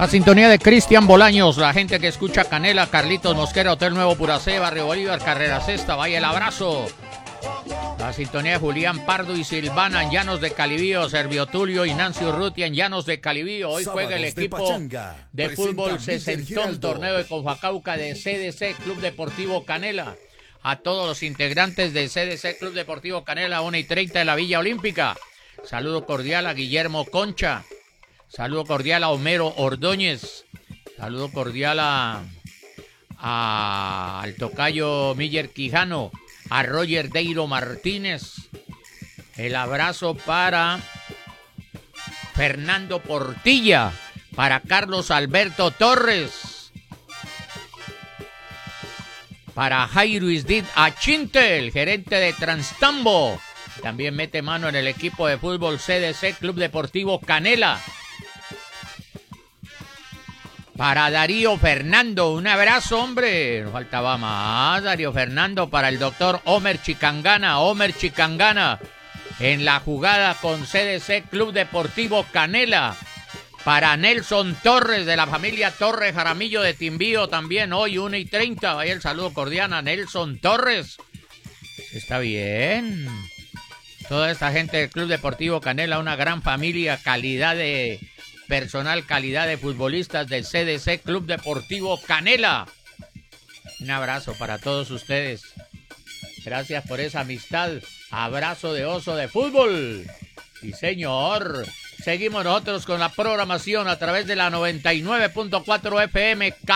La sintonía de Cristian Bolaños, la gente que escucha Canela, Carlitos Mosquera, Hotel Nuevo Puracé, Barrio Bolívar, Carrera Sexta, vaya el abrazo. La sintonía de Julián Pardo y Silvana en Llanos de Calibío, Servio Tulio y Nancy Urrutia en Llanos de Calibío. Hoy juega el equipo de fútbol sesentón, torneo de Confacauca de CDC Club Deportivo Canela. A todos los integrantes de CDC Club Deportivo Canela, 1:30 de la Villa Olímpica. Saludo cordial a Guillermo Concha. Saludo cordial a Homero Ordóñez. Saludo cordial al tocayo Miller Quijano. A Roger Deiro Martínez. El abrazo para Fernando Portilla. Para Carlos Alberto Torres. Para Jairo Isdid Achinte, el gerente de Transtambo. También mete mano en el equipo de fútbol CDC Club Deportivo Canela. Para Darío Fernando, un abrazo, hombre. Nos faltaba más, Darío Fernando. Para el doctor Homer Chicangana. En la jugada con CDC Club Deportivo Canela. Para Nelson Torres, de la familia Torres Jaramillo de Timbío, también hoy 1:30. Vaya el saludo cordial a Nelson Torres. Está bien. Toda esta gente del Club Deportivo Canela, una gran familia, calidad de personal, calidad de futbolistas del CDC Club Deportivo Canela. Un abrazo para todos ustedes. Gracias por esa amistad. Abrazo de oso de fútbol. Sí, señor. Seguimos nosotros con la programación a través de la 99.4 FM